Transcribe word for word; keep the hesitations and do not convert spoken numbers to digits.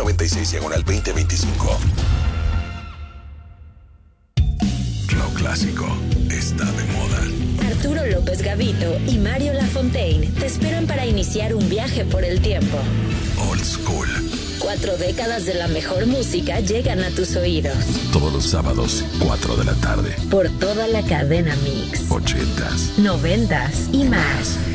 noventa y seis, diagonal veinte veinticinco. Lo clásico está de moda. Arturo López Gavito y Mario Lafontaine te esperan para iniciar un viaje por el tiempo. Old School. Cuatro décadas de la mejor música llegan a tus oídos. Todos los sábados, cuatro de la tarde. Por toda la cadena Mix. Ochentas. Noventas y más.